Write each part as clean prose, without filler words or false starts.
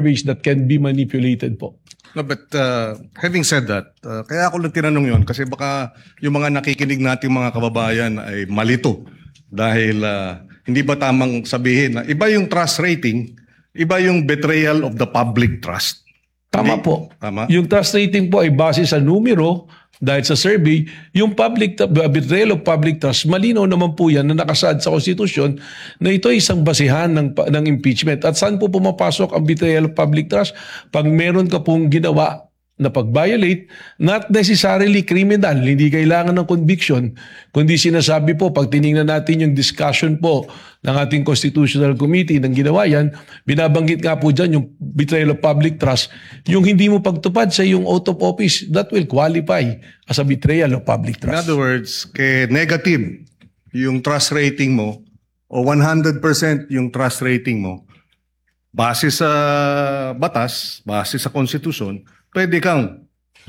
surveys that can be manipulated po. No, but having said that, kaya ako lang tinanong yon kasi baka yung mga nakikinig nating mga kababayan ay malito dahil hindi ba tamang sabihin na iba yung trust rating, iba yung betrayal of the public trust. Tama Okay? po. Tama? Yung trust rating po ay base sa numero dahil sa survey. Yung betrayal of public trust, malinaw naman po yan na nakasaad sa konstitusyon na ito ay isang basihan ng impeachment. At saan po pumapasok ang betrayal of public trust? Pag meron ka pong ginawa na pag-violate, not necessarily criminal, hindi kailangan ng conviction, kundi sinasabi po, pag tinignan natin yung discussion po ng ating Constitutional Committee ng ginawa yan, binabanggit nga po dyan yung betrayal of public trust, yung hindi mo pagtupad sa yung oath of office, that will qualify as a betrayal of public In trust. other words, negative yung trust rating mo o 100% yung trust rating mo, base sa batas, base sa konstitusyon, pwede kang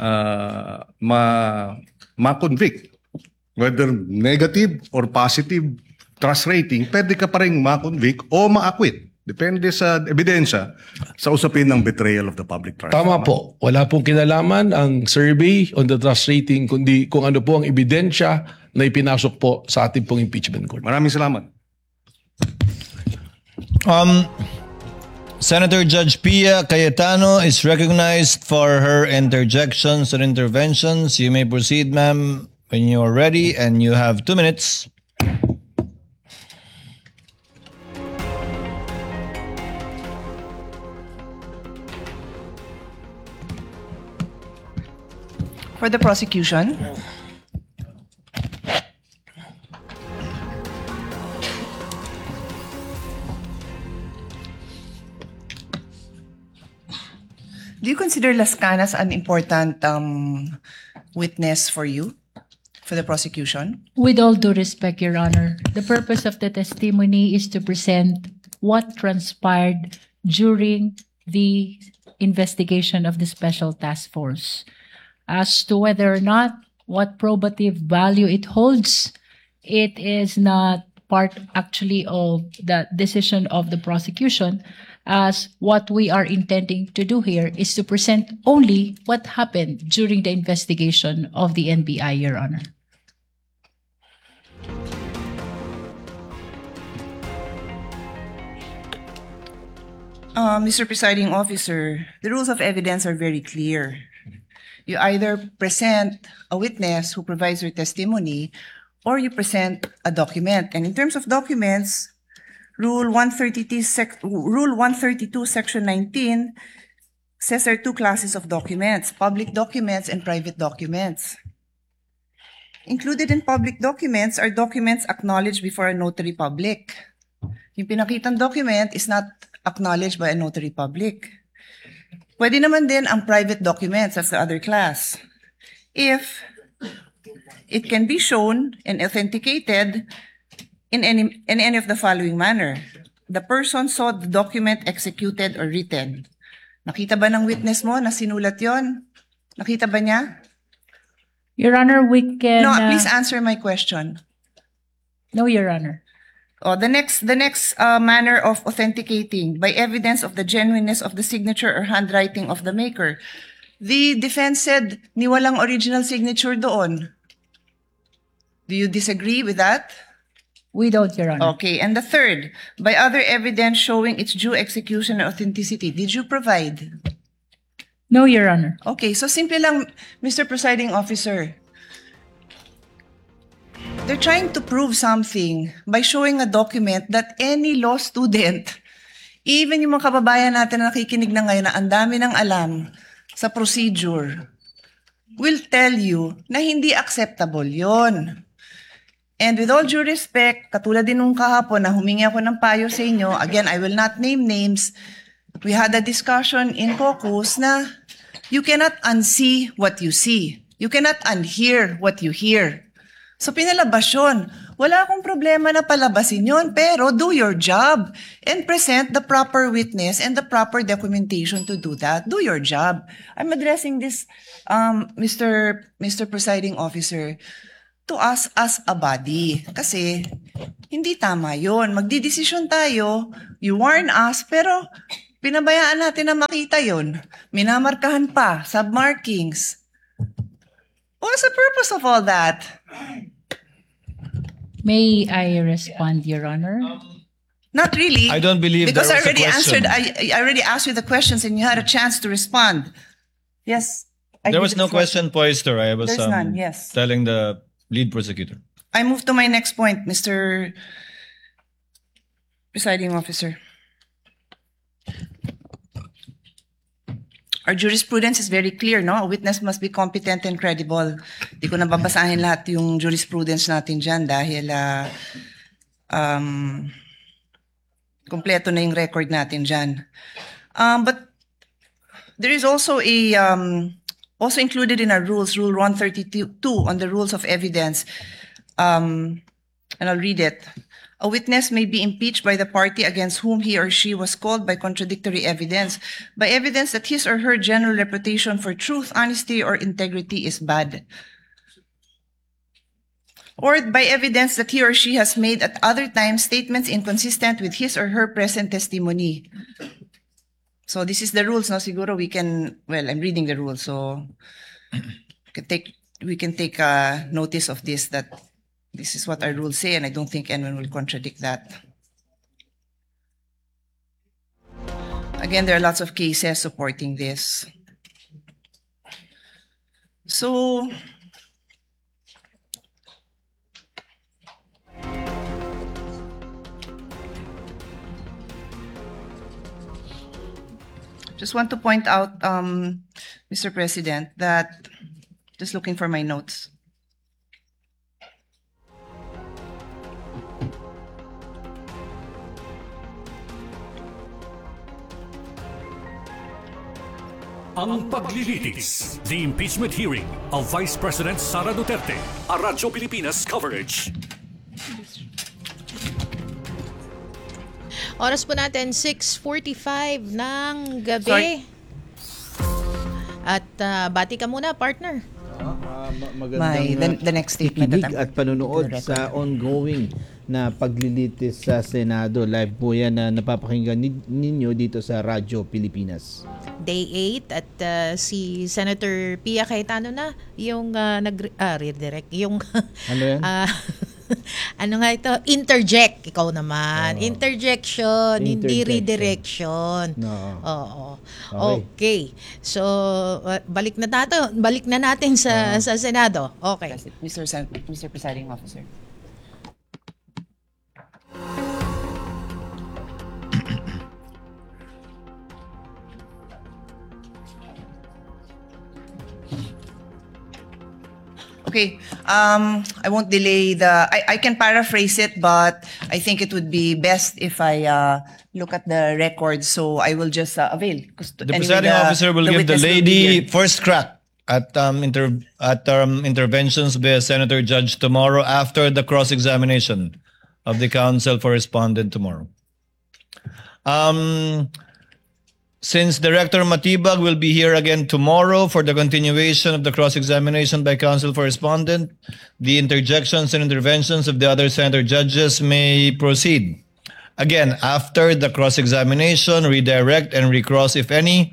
ma-convict. Whether negative or positive trust rating, pwede ka pa rin ma-convict o ma-acquit. Depende sa ebidensya sa usapin ng betrayal of the public trust. Tama po. Wala pong kinalaman ang survey on the trust rating, kundi kung ano po ang ebidensya na ipinasok po sa ating pong impeachment court. Maraming salamat. Senator Judge Pia Cayetano is recognized for her interjections and interventions. You may proceed, ma'am, when you are ready, and you have 2 minutes. For the prosecution. Do you consider Las Canas an important witness for you, for the prosecution? With all due respect, Your Honor, the purpose of the testimony is to present what transpired during the investigation of the Special Task Force. As to whether or not what probative value it holds, it is not part actually of the decision of the prosecution, as what we are intending to do here is to present only what happened during the investigation of the NBI, Your Honor. Mr. Presiding Officer, the rules of evidence are very clear. You either present a witness who provides your testimony, or you present a document. And in terms of documents, Rule 132, Section 19 says there are 2 classes of documents, public documents and private documents. Included in public documents are documents acknowledged before a notary public. Yung pinakitang document is not acknowledged by a notary public. Pwede naman din ang private documents, that's the other class. If it can be shown and authenticated in any of the following manner. The person saw the document executed or written. Nakita ba ng witness mo na sinulat yon? Nakita ba niya? Your Honor, we can... No, please answer my question. No, Your Honor. The next manner of authenticating by evidence of the genuineness of the signature or handwriting of the maker. The defense said ni walang original signature doon. Do you disagree with that? We don't, Your Honor. Okay, and the third, by other evidence showing its due execution and authenticity, did you provide? No, Your Honor. Okay, so simple lang, Mr. Presiding Officer. They're trying to prove something by showing a document that any law student, even yung mga kababayan natin na nakikinig na ngayon na ang dami ng alam sa procedure, will tell you na hindi acceptable yon. And with all due respect, katulad din nung kahapon na humingi ako ng payo sa inyo, again, I will not name names, we had a discussion in caucus na you cannot unsee what you see. You cannot unhear what you hear. So pinalabas yun. Wala akong problema na palabasin yun, pero do your job and present the proper witness and the proper documentation to do that. Do your job. I'm addressing this, Mr. Presiding Officer, to us as a body. Kasi hindi tama yun. Magdidesisyon tayo, you warn us, pero Pinabayaan natin na makita yun. Minamarkahan pa, submarkings. What's the purpose of all that? May I respond, Your Honor? Not really. I don't believe because there I was a already question. answered. I already asked you the questions, and you had a chance to respond. Yes. There was no question posed, or I was There's none, yes. telling the lead prosecutor. I move to my next point, Mr. Presiding Officer. Our jurisprudence is very clear, no? A witness must be competent and credible. Di ko nababasahin lahat yung jurisprudence natin dyan dahil kompleto na yung record natin dyan. But there is also a also included in our rules, Rule 132 on the rules of evidence, and I'll read it. A witness may be impeached by the party against whom he or she was called by contradictory evidence, by evidence that his or her general reputation for truth, honesty, or integrity is bad, or by evidence that he or she has made at other times statements inconsistent with his or her present testimony. So this is the rules, no? Siguro we can, well, I'm reading the rules, so we can take notice of this, that this is what our rules say, and I don't think anyone will contradict that. Again, there are lots of cases supporting this. So, just want to point out, Mr. President, that, just looking for my notes. Ang paglilitis, the impeachment hearing of Vice President Sara Duterte, a Radyo Pilipinas coverage. Oras po natin, 6:45 ng gabi. Sorry. At bati ka muna, partner. Magandang The next statement that ikinig at panonood sa ongoing na paglilitis sa Senado. Live po yan na napapakinggan ninyo dito sa Radyo Pilipinas. Day 8 at si Senator Pia Cayetano na yung redirect. Yung, Ano yan? ano nga ito? Interject. Ikaw naman. Interjection, hindi Interjection. redirection. No. Oo. Okay. Okay. So, balik na natin sa Senado. Okay. Mr. Presiding Officer. Okay, I won't delay I can paraphrase it, but I think it would be best if I look at the records, so I will just avail. The presiding officer will give the witness will be lady here. first crack at interventions by Senator Judge tomorrow after the cross-examination of the counsel for respondent tomorrow. Since Director Matibag will be here again tomorrow for the continuation of the cross-examination by counsel for respondent, the interjections and interventions of the other senator judges may proceed. Again, after the cross-examination, redirect and recross if any.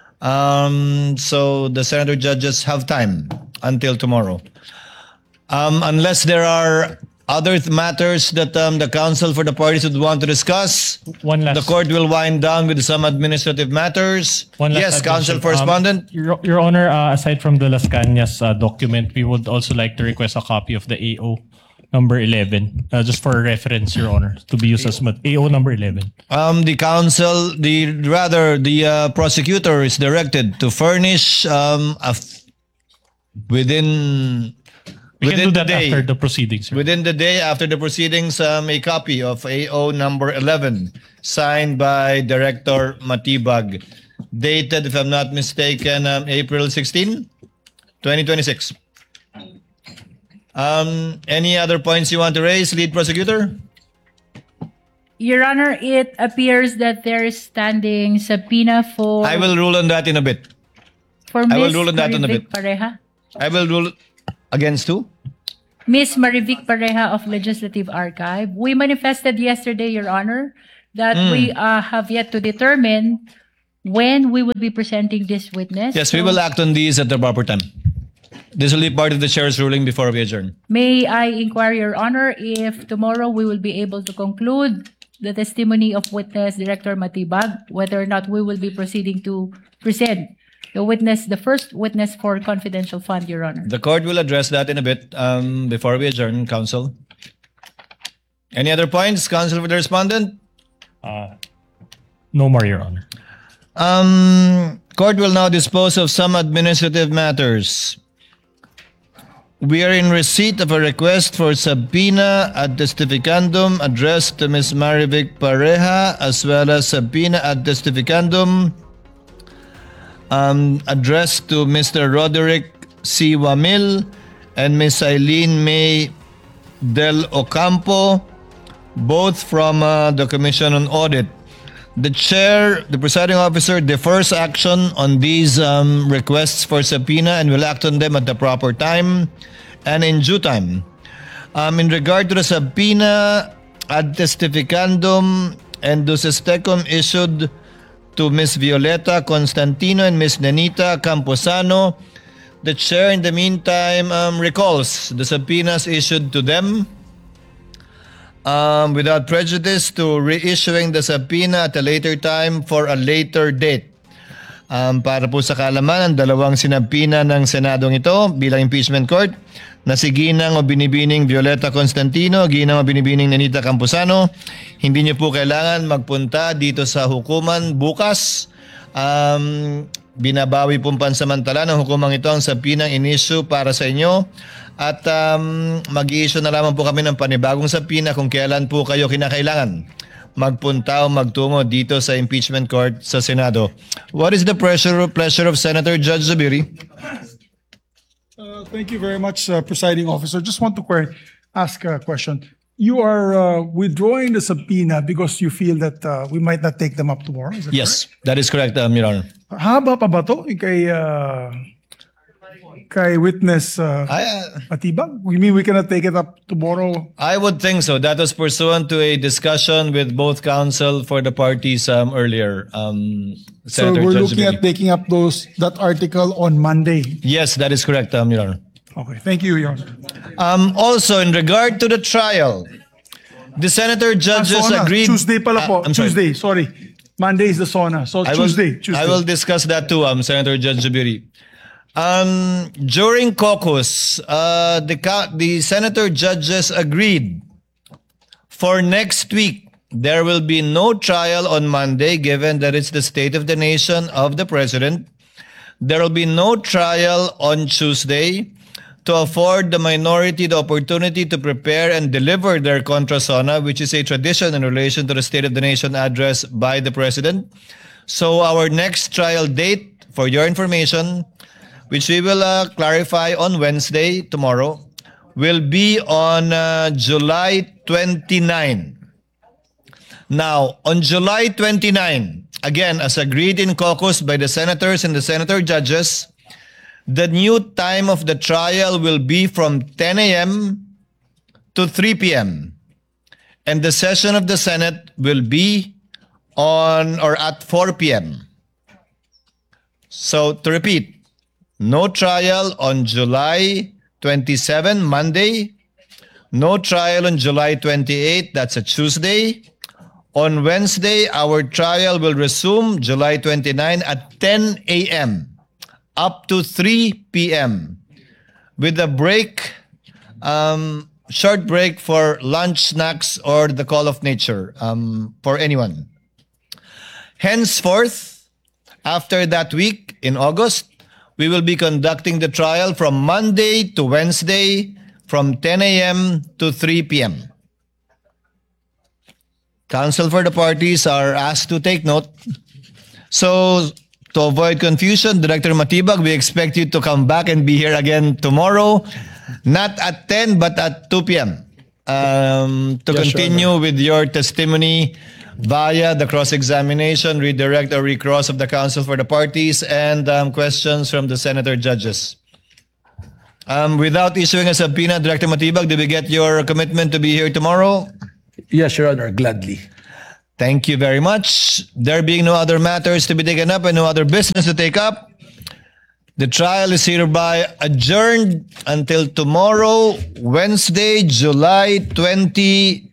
So the senator judges have time until tomorrow. Unless there are other matters that the counsel for the parties would want to discuss, the court will wind down with some administrative matters. Yes, counsel for respondent. Your Honor, aside from the Las Cañas document, we would also like to request a copy of the AO number 11, just for reference, Your Honor, to be used as AO number 11. The counsel, the prosecutor is directed to furnish within We can do the that day. after the proceedings, sir. Within the day after the proceedings, a copy of AO number 11, signed by Director Matibag, dated, if I'm not mistaken, April 16, 2026. Any other points you want to raise, lead prosecutor? Your Honor, it appears that there is standing subpoena for I will rule on that in a bit. for I will Ms. rule on that in a Marivic bit. Pareja. I will rule against who? Ms. Marivic Pareja of Legislative Archive. We manifested yesterday, Your Honor, that we have yet to determine when we will be presenting this witness. Yes, we So will act on these at the proper time. This will be part of the chair's ruling before we adjourn. May I inquire, Your Honor, if tomorrow we will be able to conclude the testimony of witness Director Matibag, whether or not we will be proceeding to present the first witness for confidential fund, Your Honor. The court will address that in a bit before we adjourn, counsel. Any other points, counsel, for the respondent? No more, Your Honor. Court will now dispose of some administrative matters. We are in receipt of a request for subpoena ad testificandum addressed to Ms. Marivic Pareja, as well as subpoena ad testificandum addressed to Mr. Roderick C. Wamil and Ms. Eileen May Del Ocampo, both from the Commission on Audit. The chair, the presiding officer, defers action on these requests for subpoena and will act on them at the proper time and in due time. In regard to the subpoena ad testificandum and ducestecum issued to Ms. Violeta Constantino and Ms. Nenita Camposano, the chair in the meantime recalls the subpoenas issued to them without prejudice to reissuing the subpoena at a later time for a later date. Para po sa kaalaman, ang dalawang sinabpina ng Senadong ito bilang impeachment court na si Ginang o Binibining Violeta Constantino, Ginang o Binibining Nenita Camposano, hindi niyo po kailangan magpunta dito sa hukuman bukas. Binabawi pong pansamantala ng hukumang ito ang subpoena in-issue para sa inyo. At mag-i-issue na lamang po kami ng panibagong subpoena kung kailan po kayo kinakailangan magpunta o magtungo dito sa impeachment court sa Senado. What is the pleasure of Senator Judge Zubiri? Thank you very much, Presiding Officer. Just want to ask a question. You are withdrawing the subpoena because you feel that we might not take them up tomorrow, is that Yes, that is correct, Your Honor. correct? Haba pa ba to kay witness Matibag? You mean we cannot take it up tomorrow? I would think so. That was pursuant to a discussion with both counsel for the parties earlier. So Senator we're Judge looking Zubiri. at taking up that article on Monday. Yes, that is correct, Your Honor. Okay, thank you, Your Honor. Also, in regard to the trial, the senator judges SONA, agreed. Tuesday pala po. I'm sorry. Tuesday, sorry. Monday is the SONA. So Tuesday. I will discuss that too, Senator Judge Zubiri. During caucus, the senator judges agreed for next week there will be no trial on Monday, given that it's the State of the Nation of the President. There will be no trial on Tuesday to afford the minority the opportunity to prepare and deliver their contra sona, which is a tradition in relation to the State of the Nation address by the President. So our next trial date, for your information, which we will clarify on Wednesday, tomorrow, will be on July 29. Now, on July 29, again, as agreed in caucus by the senators and the senator judges, the new time of the trial will be from 10 a.m. to 3 p.m. And the session of the Senate will be on or at 4 p.m. So, to repeat, no trial on July 27, Monday. No trial on July 28, that's a Tuesday. On Wednesday, our trial will resume July 29 at 10 a.m. up to 3 p.m. with a break, short break for lunch, snacks, or the call of nature for anyone. Henceforth, after that week in August, we will be conducting the trial from Monday to Wednesday from 10 a.m. to 3 p.m. Counsel for the parties are asked to take note. So, to avoid confusion, Director Matibag, we expect you to come back and be here again tomorrow, not at 10 but at 2 p.m. To continue with your testimony via the cross-examination, redirect or recross of the counsel for the parties, and questions from the senator judges. Without issuing a subpoena, Director Matibag, do we get your commitment to be here tomorrow? Yes, Your Honor, gladly. Thank you very much. There being no other matters to be taken up and no other business to take up, the trial is hereby adjourned until tomorrow, Wednesday, July 22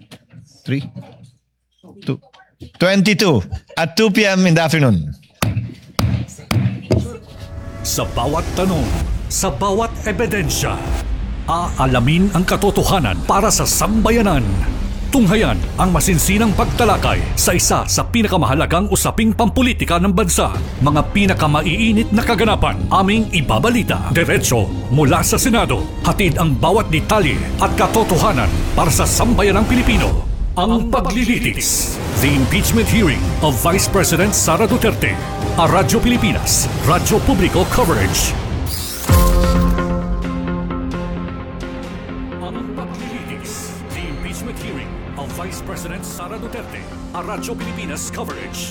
at 2 p.m. in the afternoon. Sa bawat tanong, sa bawat ebidensya, aalamin ang katotohanan para sa sambayanan. Tunghayan ang masinsinang pagtalakay sa isa sa pinakamahalagang usaping pampulitika ng bansa. Mga pinakamaiinit na kaganapan aming ibabalita. Diretso mula sa Senado. Hatid ang bawat detalye at katotohanan para sa sambayanang Pilipino. Ang paglilitis. The impeachment hearing of Vice President Sara Duterte. A Radyo Pilipinas, Radyo Publiko Coverage. Ang paglilitis. The impeachment hearing of Vice President Sara Duterte. A Radyo Pilipinas Coverage.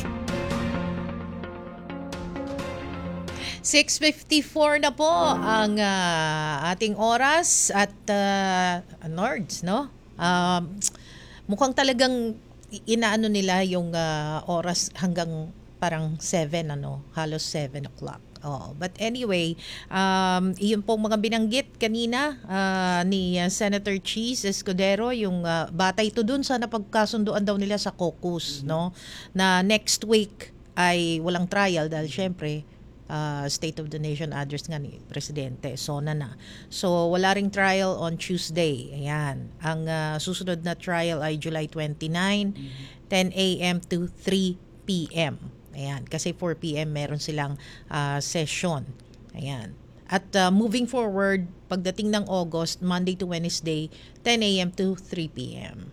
6:54 na po ang ating oras at Nords, no? Mukhang talagang inaano nila yung oras hanggang parang 7, halos 7 o'clock. But anyway, yun pong mga binanggit kanina ni Senator Cheese Escudero, yung batay ito dun sa napagkasunduan daw nila sa caucus, no? Na next week ay walang trial dahil syempre State of the Nation address nga ni Presidente, SONA na. So, wala ring trial on Tuesday. Ayan. Ang susunod na trial ay July 29, 10 a.m. to 3 p.m. Ayan. Kasi 4 p.m. meron silang session. Ayan. At moving forward, pagdating ng August, Monday to Wednesday, 10 a.m. to 3 p.m.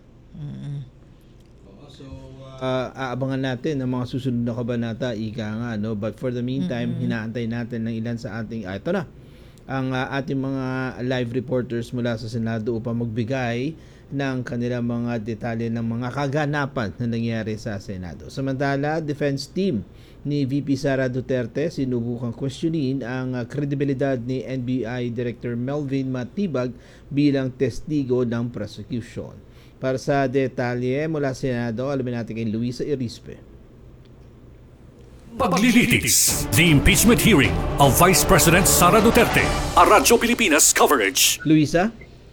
Aabangan natin ang mga susunod na kabanata, ika nga, no? But for the meantime, hinaantay natin ng ilan sa ating, ito na, ang ating mga live reporters mula sa Senado upang magbigay ng kanilang mga detalye ng mga kaganapan na nangyari sa Senado. Samantala, defense team ni VP Sara Duterte sinubukang questionin ang kredibilidad ni NBI Director Melvin Matibag bilang testigo ng prosecution. Para sa detalye mula sa Senado, alamin natin kay Luisa Irispe. Paglilitis. The impeachment hearing of Vice President Sara Duterte. A Radyo Pilipinas Coverage. Luisa?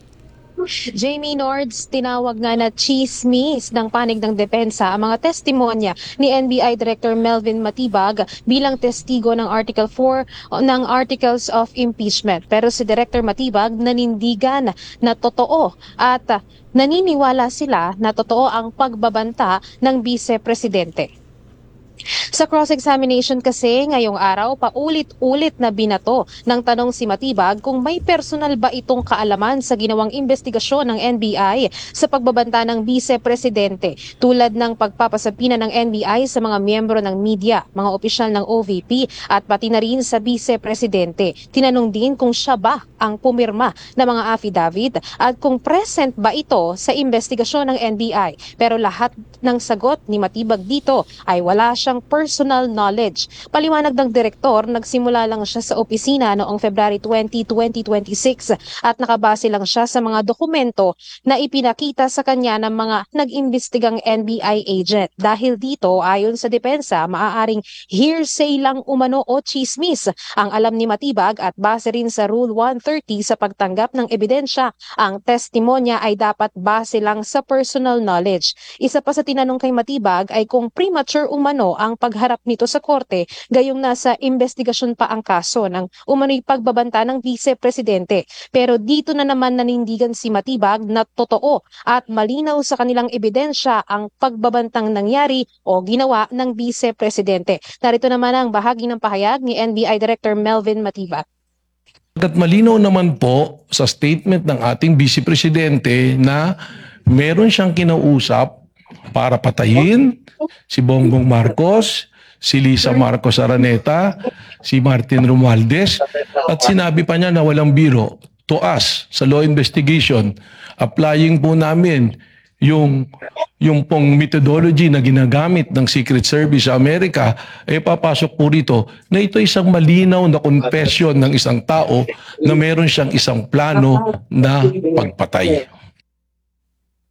Jamie Nords, tinawag nga na chismis ng panig ng depensa ang mga testimonya ni NBI Director Melvin Matibag bilang testigo ng Article 4 ng Articles of Impeachment. Pero si Director Matibag nanindigan na totoo at naniniwala sila na totoo ang pagbabanta ng Vice Presidente. Sa cross-examination kasi ngayong araw, paulit-ulit na binato ng tanong si Matibag kung may personal ba itong kaalaman sa ginawang investigasyon ng NBI sa pagbabanta ng Vice Presidente, tulad ng pagpapasapina ng NBI sa mga miyembro ng media, mga opisyal ng OVP at pati na rin sa Vice Presidente. Tinanong din kung siya ba ang pumirma ng mga affidavit at kung present ba ito sa investigasyon ng NBI. Pero lahat ng sagot ni Matibag dito ay wala siyang personal knowledge. Paliwanag ng direktor, nagsimula lang siya sa opisina noong February 20, 2026 at nakabase lang siya sa mga dokumento na ipinakita sa kanya ng mga nag-imbestigang NBI agent. Dahil dito, ayon sa depensa, maaaring hearsay lang umano o chismis ang alam ni Matibag at base rin sa Rule 130 sa pagtanggap ng ebidensya, ang testimonya ay dapat base lang sa personal knowledge. Isa pa sa tinanong kay Matibag ay kung premature umano ang pagharap nito sa korte, gayong nasa investigasyon pa ang kaso ng umano'y pagbabanta ng Vice Presidente. Pero dito na naman nanindigan si Matibag na totoo at malinaw sa kanilang ebidensya ang pagbabantang nangyari o ginawa ng Vice Presidente. Narito naman ang bahagi ng pahayag ni NBI Director Melvin Matibag. At malinaw naman po sa statement ng ating Vice Presidente na meron siyang kinausap para patayin si Bongbong Marcos, si Lisa Marcos Araneta, si Martin Romualdez, at sinabi pa niya na walang biro to us sa law investigation. Applying po namin yung pong methodology na ginagamit ng Secret Service sa Amerika, papasok po rito na ito isang malinaw na confession ng isang tao na meron siyang isang plano na pagpatay.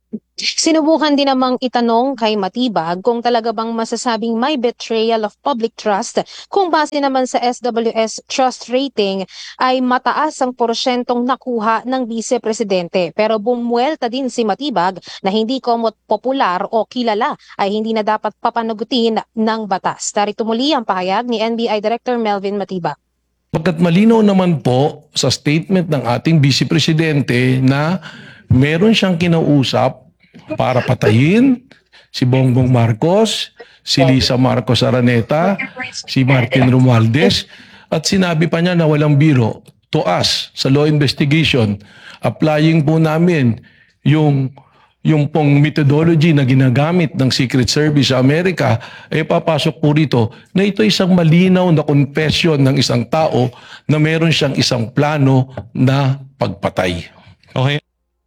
Sinubukan din namang itanong kay Matibag kung talaga bang masasabing may betrayal of public trust kung base naman sa SWS trust rating ay mataas ang porsyentong nakuha ng vice-presidente. Pero bumuelta din si Matibag na hindi komot popular o kilala ay hindi na dapat papanagutin ng batas. Narito muli ang pahayag ni NBI Director Melvin Matibag. Pagkat malinaw naman po sa statement ng ating Vice Presidente na meron siyang kinausap para patayin si Bongbong Marcos, si Lisa Marcos Araneta, si Martin Romualdez, at sinabi pa niya na walang biro to us sa law investigation. Applying po namin yung pong methodology na ginagamit ng Secret Service sa Amerika, ay papasok po rito na ito isang malinaw na confession ng isang tao na meron siyang isang plano na pagpatay. Okay.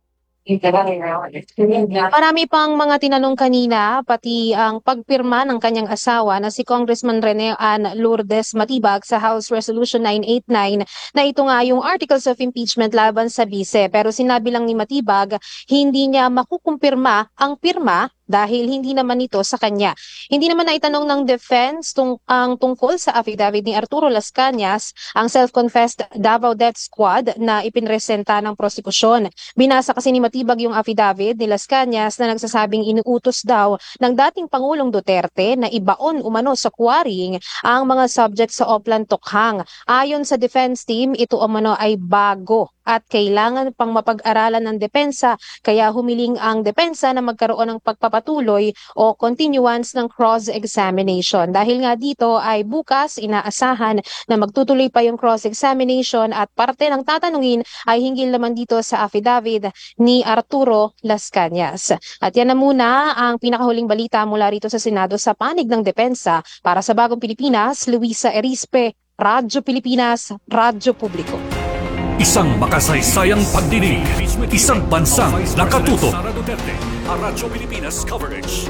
Marami pang mga tinanong kanina, pati ang pagpirma ng kanyang asawa na si Congressman Rene Ann Lourdes Matibag sa House Resolution 989 na ito nga yung Articles of Impeachment laban sa bise. Pero sinabi lang ni Matibag, hindi niya makukumpirma ang pirma dahil hindi naman ito sa kanya. Hindi naman naitanong ng defense ang tungkol sa affidavit ni Arturo Las Cañas, ang self-confessed Davao Death Squad na ipinresenta ng prosekusyon. Binasa kasi ni Matibag yung affidavit ni Las Cañas na nagsasabing inuutos daw ng dating Pangulong Duterte na ibaon umano sa quarrying ang mga subject sa Oplan Tokhang. Ayon sa defense team, ito umano ay bago at kailangan pang mapag-aralan ng depensa, kaya humiling ang depensa na magkaroon ng pagpapatuloy o continuance ng cross-examination. Dahil nga dito ay bukas inaasahan na magtutuloy pa yung cross-examination at parte ng tatanungin ay hinggil naman dito sa affidavit ni Arturo Las Cañas. At yan na muna ang pinakahuling balita mula rito sa Senado sa panig ng depensa. Para sa Bagong Pilipinas, Luisa Erispe, Radyo Pilipinas, Radyo Publiko. Isang makasaysayang pagdinig, isang bansang nakatutok. Radyo Pilipinas coverage.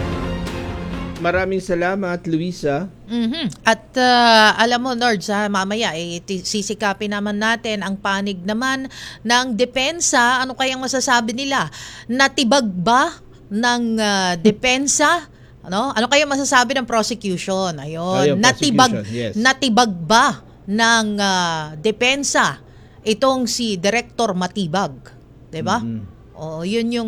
Maraming salamat, Luisa. At alam mo, Nords, mamaya sisikapin naman natin ang panig naman ng depensa. Ano kayang masasabi nila? Natibag ba ng depensa? Ano kayang masasabi ng prosecution? Ayun, natibag ba ng depensa itong si Director Matibag, 'di ba? Yun yung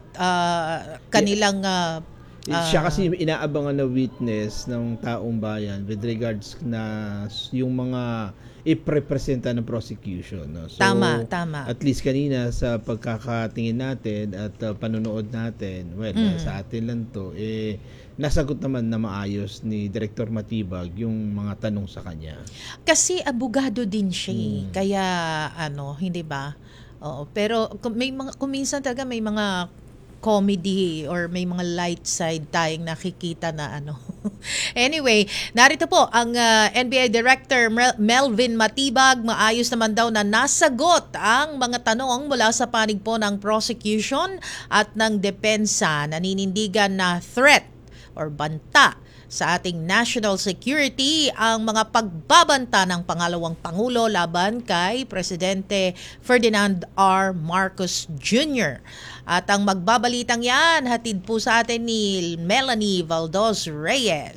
kanilang siya kasi inaabangan na witness ng taong bayan with regards na yung mga iprepresenta ng prosecution, no? So, tama. At least kanina sa pagkakatingin natin at panonood natin, sa atin lang to, nasagot naman na maayos ni Director Matibag yung mga tanong sa kanya. Kasi abogado din siya, kaya hindi ba? Pero kuminsan talaga may mga comedy or may mga light side tayong nakikita na Anyway, narito po ang NBI Director Melvin Matibag. Maayos naman daw na nasagot ang mga tanong mula sa panig po ng prosecution at ng depensa. Naninindigan na threat or banta sa ating national security ang mga pagbabanta ng pangalawang Pangulo laban kay Presidente Ferdinand R. Marcos Jr. At ang magbabalitang yan, hatid po sa atin ni Melanie Valdos Reyes.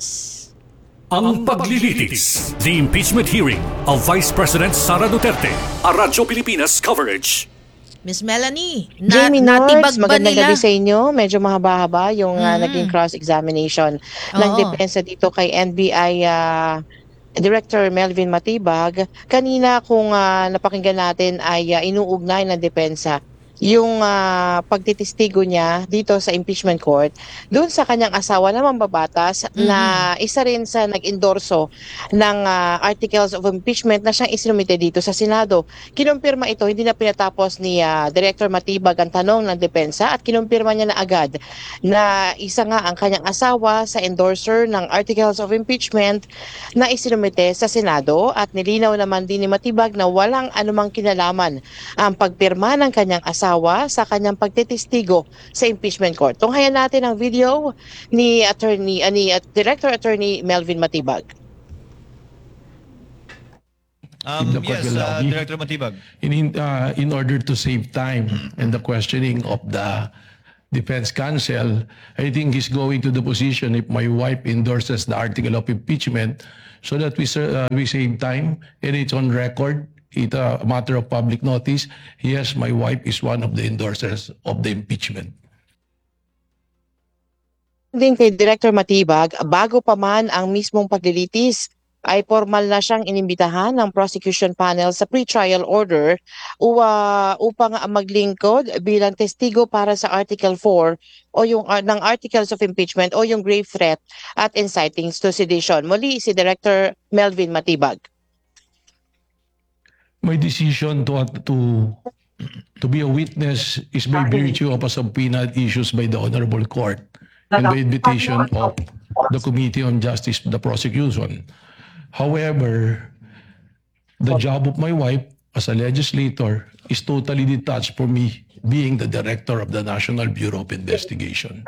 Ang paglilitis, the impeachment hearing of Vice President Sara Duterte. Radyo Pilipinas coverage. Miss Melanie, Jamie natibag Nords, ba magandang nila? gabi sa inyo. Medyo mahaba-haba yung naging cross-examination ng depensa dito kay NBI Director Melvin Matibag. Kanina kung napakinggan natin ay inuugnay ng depensa yung pagtitistigo niya dito sa impeachment court doon sa kanyang asawa na mambabatas na isa rin sa nag-endorso ng articles of impeachment na siyang isinumite dito sa Senado. Kinumpirma ito, hindi na pinatapos ni Director Matibag ang tanong ng depensa at kinumpirma niya na agad na isa nga ang kanyang asawa sa endorser ng articles of impeachment na isinumite sa Senado at nilinaw naman din ni Matibag na walang anumang kinalaman ang pagpirma ng kanyang asawa sa kanyang pagtitistigo sa impeachment court. Tunghayan natin ang video ni Director Attorney Melvin Matibag. Director Matibag. In order to save time and the questioning of the defense counsel, I think he's going to the position if my wife endorses the article of impeachment so that we save time and it's on record. It's a matter of public notice. Yes, my wife is one of the endorsers of the impeachment. Din kay Director Matibag, bago pa man ang mismong paglilitis, ay formal na siyang inimbitahan ng prosecution panel sa pretrial order upang maglingkod bilang testigo para sa Article 4 o yung ng Articles of Impeachment o yung grave threat at inciting to sedition. Muli si Director Melvin Matibag. My decision to be a witness is by virtue of a subpoena issued by the Honorable Court and by invitation of the Committee on Justice, the prosecution. However, the job of my wife as a legislator is totally detached from me being the director of the National Bureau of Investigation.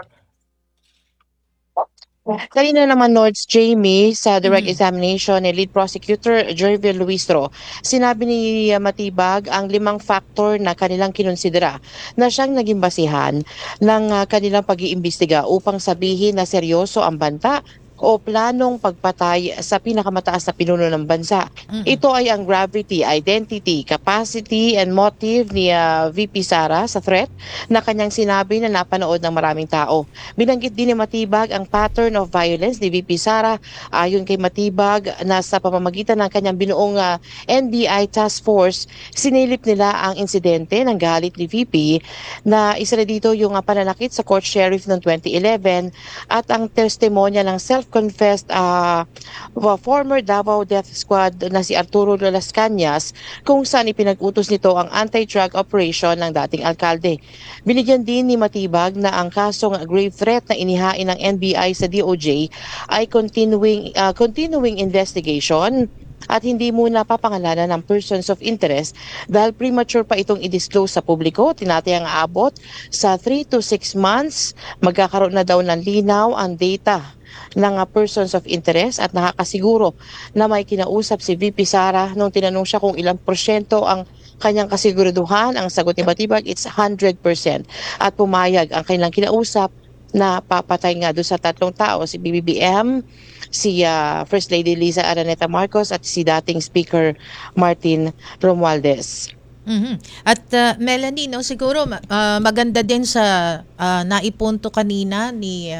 Kanina naman, Nords Jamie, sa direct examination ni lead prosecutor Jervil Luistro, sinabi ni Matibag ang 5 factor na kanilang kinonsidera na siyang naging basihan ng kanilang pag-iimbestiga upang sabihin na seryoso ang banta o planong pagpatay sa pinakamataas na pinuno ng bansa. Ito ay ang gravity, identity, capacity, and motive ni VP Sara sa threat na kanyang sinabi na napanood ng maraming tao. Binanggit din ni Matibag ang pattern of violence ni VP Sara ayon kay Matibag na sa pamamagitan ng kanyang binuong NBI task force, sinilip nila ang insidente ng galit ni VP na isa na dito yung pananakit sa court sheriff noong 2011 at ang testimonya ng self-confessed former Davao Death Squad na si Arturo de las Cañas kung saan ipinag-utos nito ang anti-drug operation ng dating alkalde. Binigyan din ni Matibag na ang kasong grave threat na inihain ng NBI sa DOJ ay continuing investigation at hindi muna papangalanan ng persons of interest dahil premature pa itong i-disclose sa publiko. Tinatayang aabot sa 3 to 6 months. Magkakaroon na daw ng linaw ang data ng persons of interest at nakakasiguro na may kinausap si VP Sara nung tinanong siya kung ilang porsyento ang kanyang kasiguraduhan. Ang sagot ni Matibag, it's 100%. At pumayag ang kanilang kinausap na papatay nga doon sa 3 tao, si BBM, si First Lady Liza Araneta Marcos at si dating Speaker Martin Romualdez. At Melanie, no, siguro maganda din sa naipunto kanina ni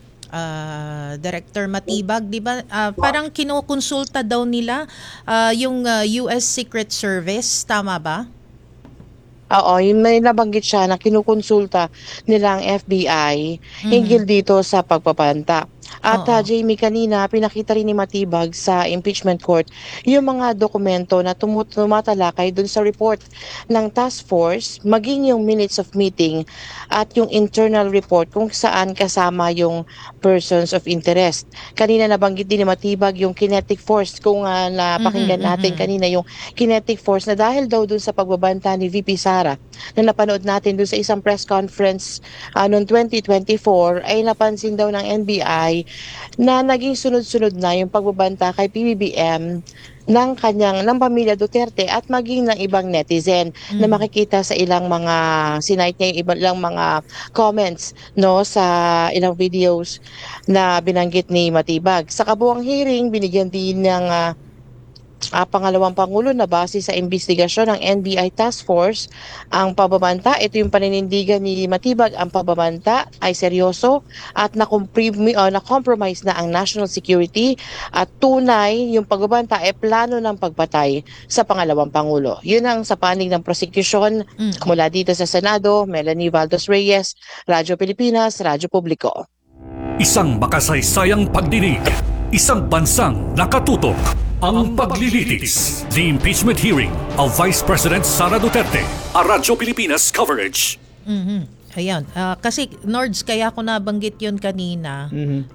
Director Matibag, di ba? Parang kinukonsulta daw nila yung US Secret Service, tama ba? Oo, may nabanggit siya na kinukonsulta nila ang FBI hinggil dito sa pagpapanta. At Jamie, kanina pinakita rin ni Matibag sa impeachment court yung mga dokumento na tumatalakay dun sa report ng task force, maging yung minutes of meeting at yung internal report kung saan kasama yung persons of interest. Kanina nabanggit din ni Matibag yung kinetic force, kung napakinggan natin kanina yung kinetic force na dahil daw dun sa pagbabanta ni VP Sara na napanood natin dun sa isang press conference noong 2024 ay napansin daw ng NBI na naging sunod-sunod na yung pagbabanta kay PBBM ng pamilya Duterte at maging ng ibang netizen na makikita sa ilang mga sinight niya ilang mga comments no sa ilang videos na binanggit ni Matibag. Sa kabuuang hearing, binigyan din ng pangalawang Pangulo na base sa investigasyon ng NBI Task Force ang pagbabanta. Ito yung paninindigan ni Matibag, ang pagbabanta ay seryoso at na-compromise na ang national security at tunay yung pagbabanta ay plano ng pagpatay sa pangalawang Pangulo. Yun ang sa panig ng prosecution mula dito sa Senado. Melanie Valdos Reyes, Radyo Pilipinas, Radyo Publiko. Isang makasaysayang pagdinig, isang bansang nakatutok. Ang paglilitis. The impeachment hearing of Vice President Sara Duterte. A Radyo Pilipinas coverage. Ayan. Kasi, Nords, kaya ako nabanggit yun kanina.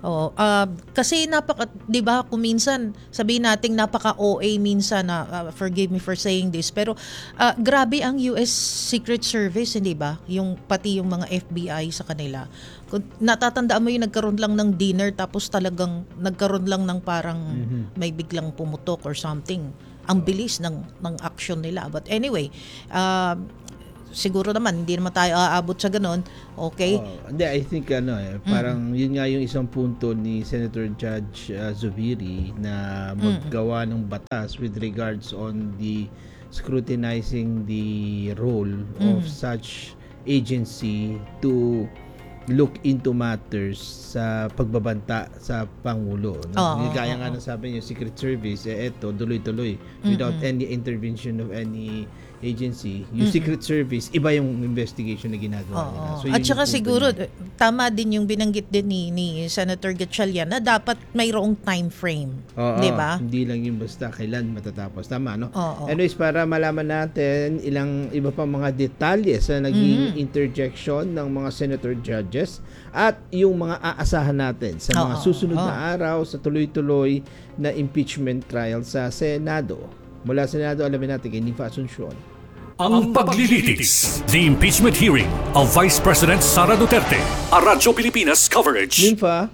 Kasi di ba, kung minsan, sabihin natin napaka-OA minsan, forgive me for saying this, pero grabe ang US Secret Service, hindi ba? Pati yung mga FBI sa kanila. Kung natatandaan mo yung nagkaroon lang ng dinner tapos talagang nagkaroon lang ng parang may biglang pumutok or something. Ang bilis ng action nila. But anyway, siguro naman hindi naman tayo aabot sa ganun. Okay? Hindi, I think parang yun nga yung isang punto ni Senator Judge Zubiri na maggawa ng batas with regards on the scrutinizing the role of such agency to look into matters sa pagbabanta sa Pangulo. Gaya nga ng sabi niyo, Secret Service, eto, tuloy-tuloy without any intervention of any agency. Yung Secret Service, iba yung investigation na ginagawa nila. So, at saka siguro, tama din yung binanggit din ni Senator Gatchalian na dapat mayroong time frame. Di ba? Hindi lang yung basta kailan matatapos. Tama, no? Anyways, para malaman natin ilang iba pa mga detalye sa naging interjection ng mga senator judges at yung mga aasahan natin sa mga susunod na araw sa tuloy-tuloy na impeachment trial sa Senado. Mula sa Senado, alamin natin kay Nifa Asuncion. Ang paglilitis, the impeachment hearing of Vice President Sara Duterte, a Radyo Pilipinas coverage. Nifa?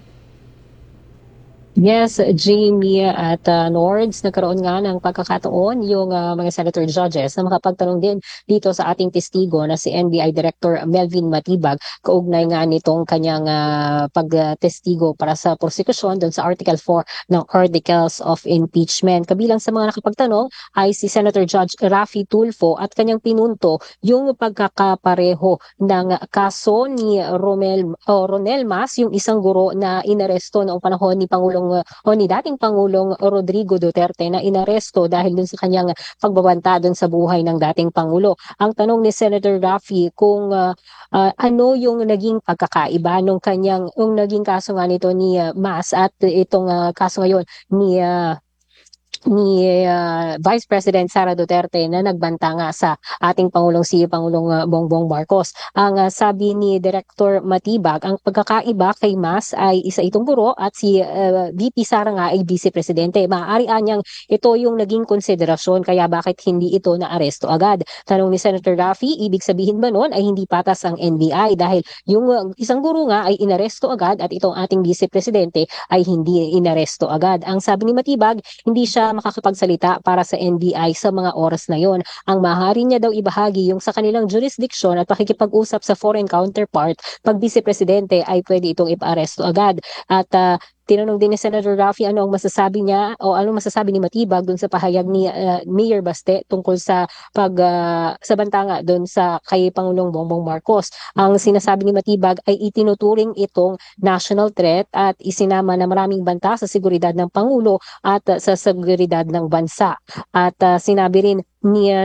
Yes, Jamie at Nords, nagkaroon nga ng pagkakataon yung mga senator judges na makapagtanong din dito sa ating testigo na si NBI Director Melvin Matibag kaugnay nga nitong kanyang pagtestigo para sa prosecution doon sa Article 4 ng Articles of Impeachment. Kabilang sa mga nakapagtanong ay si Senator Judge Raffy Tulfo at kanyang pinunto yung pagkakapareho ng kaso ni Ronel Mas, yung isang guro na inaresto noong panahon ni ni dating Pangulong Rodrigo Duterte na inaresto dahil dun sa kanyang pagbabanta dun sa buhay ng dating Pangulo. Ang tanong ni Senator Raffy kung ano yung naging pagkakaiba nung naging kaso nga nito ni Mas at itong kaso ngayon ni Vice President Sara Duterte na nagbanta nga sa ating Pangulong Bongbong Marcos. Ang sabi ni Director Matibag, ang pagkakaiba kay Mas ay isa itong guro at si VP Sara nga ay Vice Presidente. Maaari anyang ito yung naging konsiderasyon kaya bakit hindi ito naaresto agad. Tanong ni Senator Raffy, ibig sabihin ba nun ay hindi patas ang NBI dahil yung isang guro nga ay inaresto agad at itong ating Vice Presidente ay hindi inaresto agad. Ang sabi ni Matibag, hindi siya makakapagsalita para sa NBI sa mga oras na yon. Ang maaari niya daw ibahagi yung sa kanilang jurisdiction at pakikipag-usap sa foreign counterpart pag Vice Presidente ay pwede itong ipa-aresto agad. At tinanong din ni Senator Raffy ano ang masasabi niya o ano masasabi ni Matibag dun sa pahayag ni Mayor Baste tungkol sa sa banta nga dun sa kay Pangulong Bongbong Marcos. Ang sinasabi ni Matibag ay itinuturing itong national threat at isinama na maraming banta sa seguridad ng Pangulo at sa seguridad ng bansa. At sinabi rin ni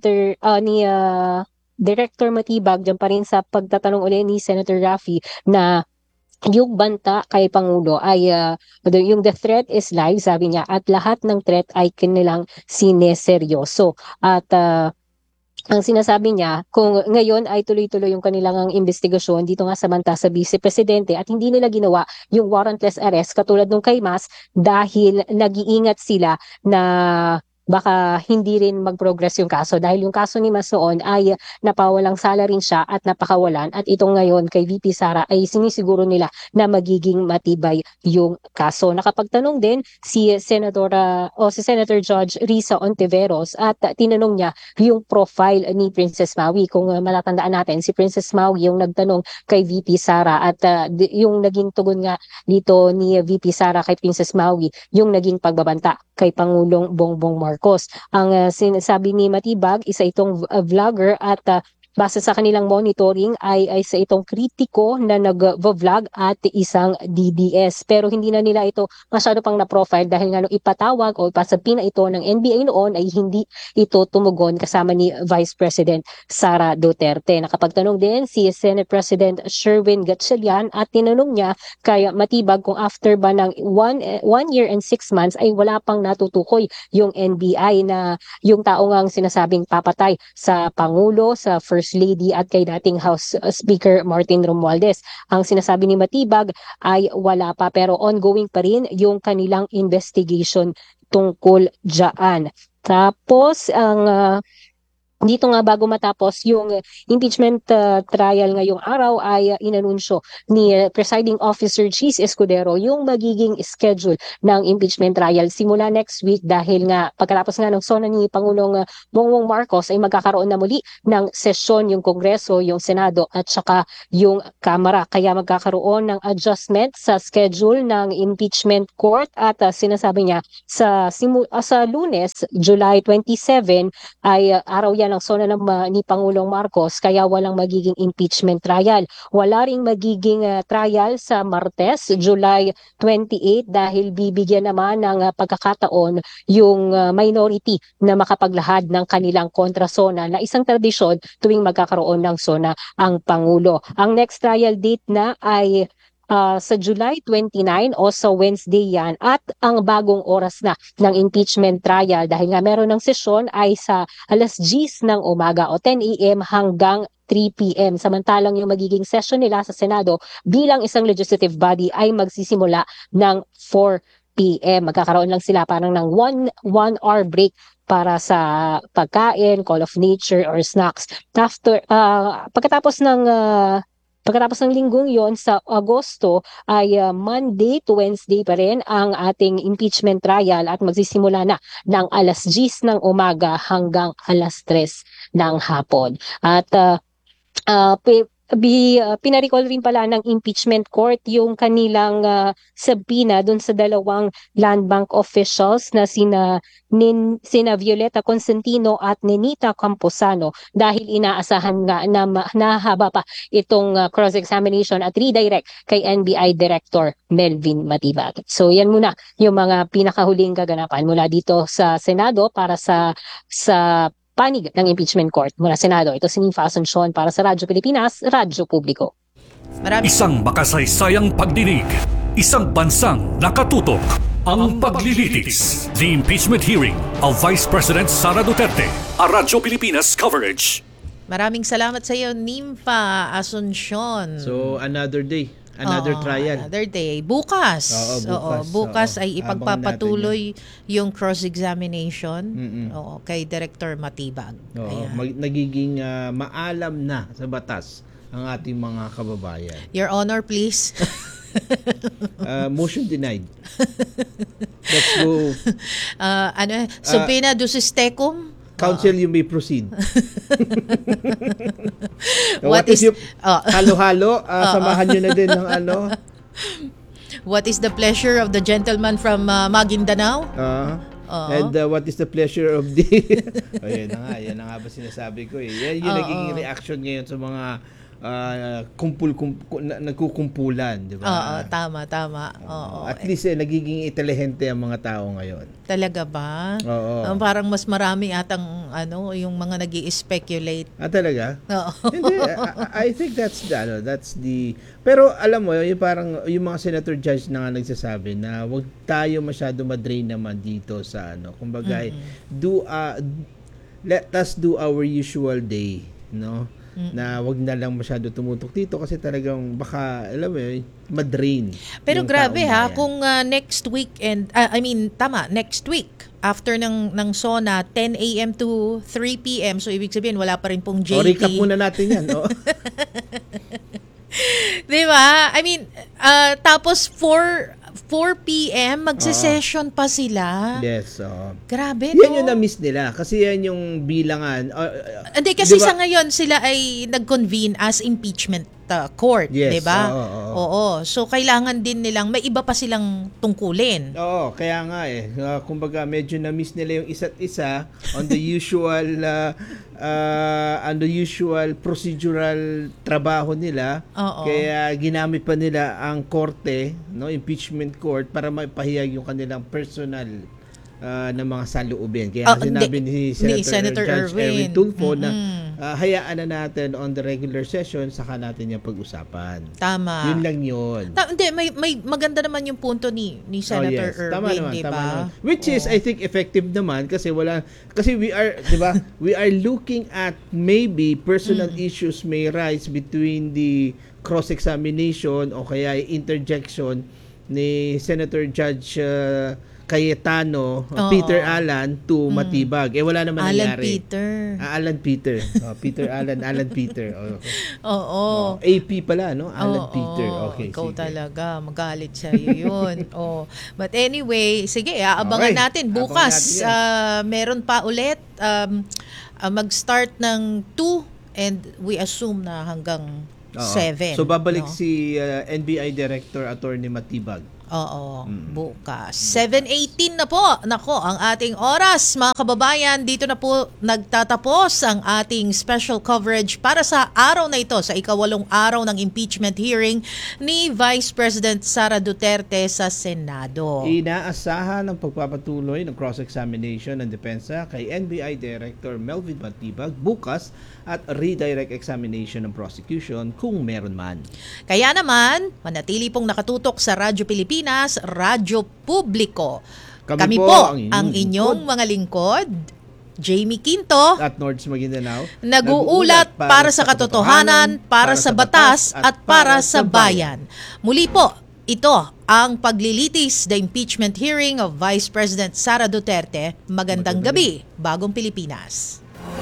Director Matibag dyan pa rin sa pagtatanong ulit ni Senator Raffy na yung banta kay Pangulo ay yung the threat is live, sabi niya, at lahat ng threat ay kanilang sineseryoso. At ang sinasabi niya, kung ngayon ay tuloy-tuloy yung kanilang investigasyon dito nga sa banta sa Vice Presidente at hindi nila ginawa yung warrantless arrest katulad nung kay Mas dahil nag-iingat sila na baka hindi rin mag-progress yung kaso dahil yung kaso ni Mas noon ay napawalang sala rin siya at napakawalan at itong ngayon kay VP Sara ay sinisiguro nila na magiging matibay yung kaso. Nakapagtanong din si Senator Judge Risa Ontiveros at tinanong niya yung profile ni Princess Maui. Kung matatandaan natin, si Princess Maui yung nagtanong kay VP Sara at yung naging tugon nga dito ni VP Sara kay Princess Maui yung naging pagbabanta kay Pangulong Bongbong Marcos. Ang sinasabi ni Matibag, isa itong vlogger at base sa kanilang monitoring ay sa itong kritiko na nag-vlog at isang DDS. Pero hindi na nila ito masyado pang na-profile dahil nga nung ipatawag o ipasabi na ito ng NBI noon ay hindi ito tumugon kasama ni Vice President Sara Duterte. Nakapagtanong din si Senate President Sherwin Gatchalian at tinanong niya kay Matibag kung after ba ng 1 year and 6 months ay wala pang natutukoy yung NBI na yung tao ngang sinasabing papatay sa Pangulo, sa First Lady at kay dating House Speaker Martin Romualdez. Ang sinasabi ni Matibag ay wala pa pero ongoing pa rin yung kanilang investigation tungkol dyan. Tapos ang Dito nga bago matapos yung impeachment trial ngayong araw ay inanunsyo ni Presiding Officer Cheese Escudero yung magiging schedule ng impeachment trial simula next week dahil nga pagkatapos nga ng SONA ni Pangulong Bongbong Marcos ay magkakaroon na muli ng sesyon yung Kongreso, yung Senado at saka yung Kamara. Kaya magkakaroon ng adjustment sa schedule ng impeachment court at sinasabi niya sa Lunes, July 27 ay araw yan ng SONA ni Pangulong Marcos kaya walang magiging impeachment trial. Wala ring magiging trial sa Martes, July 28 dahil bibigyan naman ng pagkakataon yung minority na makapaglahad ng kanilang kontra SONA na isang tradisyon tuwing magkakaroon ng SONA ang Pangulo. Ang next trial date na ay sa July 29 o sa Wednesday yan at ang bagong oras na ng impeachment trial dahil nga meron ng sesyon ay sa alas 10 ng umaga o 10 a.m. hanggang 3 p.m. Samantalang yung magiging session nila sa Senado bilang isang legislative body ay magsisimula ng 4 p.m. Magkakaroon lang sila parang ng 1 hour break para sa pagkain, call of nature or snacks. Pagkatapos ng linggong yon sa Agosto ay Monday to Wednesday pa rin ang ating impeachment trial at magsisimula na ng alas 10 ng umaga hanggang alas 3 ng hapon. At pinarecall rin pala ng impeachment court yung kanilang subpoena dun sa dalawang land bank officials na sina Violeta Consentino at Nenita Camposano dahil inaasahan nga na nahaba pa itong cross-examination at redirect kay NBI Director Melvin Matibag. So yan muna yung mga pinakahuling kaganapan mula dito sa Senado para sa panig ng impeachment court mula Senado. Ito si Nifa Asuncion para sa Radyo Pilipinas, Radyo Publiko. Isang makasaysayang pagdinig, isang bansang nakatutok. Ang paglilitis. The impeachment hearing of Vice President Sara Duterte. A Radyo Pilipinas coverage. Maraming salamat sa iyo, Nympha Asuncion. So, another day. Another trial. Another day. Bukas. Bukas ay ipagpapatuloy yung cross-examination kay Director Matibag. Nagiging maalam na sa batas ang ating mga kababayan. Your Honor, please. Motion denied. Let's go. Subpoena ducis tecum. Counsel, you may proceed. What is yung halo-halo? Samahan nyo na din ng ano. What is the pleasure of the gentleman from Maguindanao? And what is the pleasure of the... yan na nga ba sinasabi ko eh. Yan yung naging reaction ngayon sa mga nagkukumpulan, di ba? Tama. At least nagiging intelihente ang mga tao ngayon. Talaga ba? Parang mas marami atang yung mga nag-i-speculate. Talaga? Hindi, I think that's the pero alam mo, yung parang yung mga senator judge na nga nagsasabi na wag tayo masyado madrain naman dito sa kumbaga let us do our usual day, no? Na wag na lang masyado tumutok dito kasi talagang baka alam mo madrain. Pero grabe kung next week next week after ng SONA 10 a.m. to 3 p.m. so ibig sabihin wala pa rin pong JT. Recap muna natin yan, no? Diba? Tapos 4 p.m. magse-session pa sila. Yes. Grabe, yan yung na-miss nila. Kasi yan yung bilangan. Hindi, kasi diba? Sa ngayon, sila ay nag-convene as impeachment court. Yes. Diba? Oo. So, kailangan din nilang, may iba pa silang tungkulin. Oo, kaya nga kumbaga, medyo na-miss nila yung isa't isa on the usual procedural trabaho nila. Kaya ginamit pa nila ang korte, impeachment court para maipahayag yung kanilang personal ng mga saloobin. Kaya sinabi ni Senator Judge Erwin Tulfo na hayaan na natin on the regular session saka natin yung pag-usapan. Tama. Yun lang yun. Hindi, may maganda naman yung punto ni Senator Erwin, di ba? Which is I think effective naman kasi we are, di ba? We are looking at maybe personal issues may rise between the cross-examination o kaya interjection ni Senator Judge Cayetano, Peter Alan to Matibag. Wala naman Alan nangyari. Peter. Alan Peter. Peter Alan Peter. Oo. AP pala, no? Alan Peter. Okay, Ikaw sige. talaga. Magalit siya yun. But anyway, sige, aabangan Okay. natin. Bukas, Abangan meron pa ulit. Mag-start ng 2 and we assume na hanggang 7. So babalik si NBI Director Attorney Matibag. Oo, bukas. 7:18 na po. Nako, ang ating oras, mga kababayan. Dito na po nagtatapos ang ating special coverage para sa araw na ito, sa ika-8 araw ng impeachment hearing ni Vice President Sara Duterte sa Senado. Inaasahan ang pagpapatuloy ng cross-examination ng depensa kay NBI Director Melvin Matibag bukas at redirect examination ng prosecution kung meron man. Kaya naman, manatili pong nakatutok sa Radyo Pilipinas, Radyo Publiko. Kami po ang inyong mga lingkod, Jamie Quinto at Nords Maguindanao, nag-uulat para sa katotohanan, para sa batas at para sa bayan. Muli po, ito ang paglilitis the impeachment hearing of Vice President Sara Duterte. Magandang gabi, Bagong Pilipinas.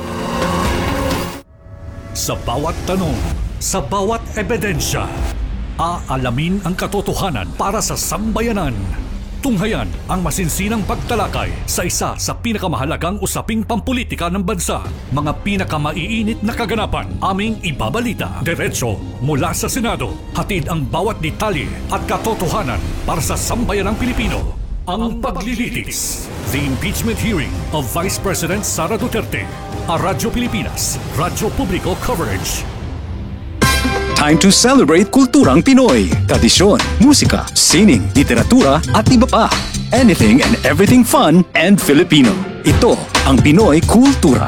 Sa bawat tanong, sa bawat ebidensya, aalamin ang katotohanan para sa sambayanan. Tunghayan ang masinsinang pagtalakay sa isa sa pinakamahalagang usaping pampulitika ng bansa. Mga pinakamaiinit na kaganapan, aming ibabalita. Diretso mula sa Senado, hatid ang bawat detalye at katotohanan para sa sambayanang Pilipino. Ang paglilitis. The impeachment hearing of Vice President Sara Duterte. A Radyo Pilipinas, Radyo Publiko coverage. Time to celebrate kulturang Pinoy. Tradisyon, musika, sining, literatura at iba pa. Anything and everything fun and Filipino. Ito ang Pinoy Kultura.